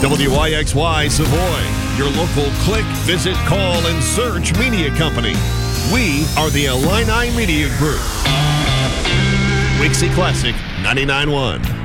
WYXY Savoy, your local click, visit, call, and search media company. We are the Illini Media Group. Wixie Classic 99.1.